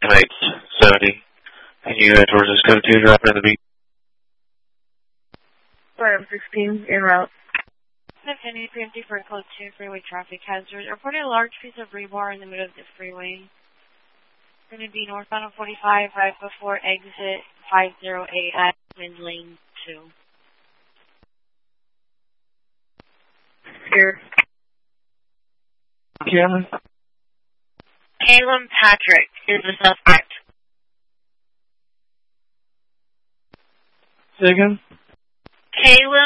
70. And you head towards this code 2, dropping in the beat. Sorry, I'm 16, en route. Infinity preemptive for code 2 freeway traffic hazard. Reported a large piece of rebar in the middle of the freeway. It's going to be northbound on 45 right before exit 508 at Wind Lane 2. Here. Cameron? Caleb Patrick is the suspect. Say again? Caleb